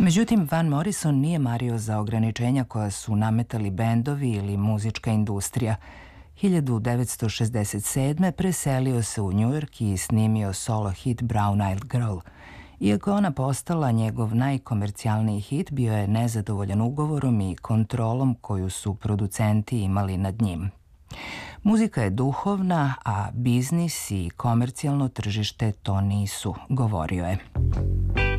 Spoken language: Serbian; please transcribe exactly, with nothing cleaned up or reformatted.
Međutim, Van Morrison nije mario za ograničenja koja su nametali bendovi ili muzička industrija. hiljadu devetsto šezdeset sedme. preselio se u Njujork i snimio solo hit Brown Eyed Girl. Iako je ona postala njegov najkomercijalniji hit, bio je nezadovoljan ugovorom i kontrolom koju su producenti imali nad njim. Muzika je duhovna, a biznis i komercijalno tržište to nisu, govorio je.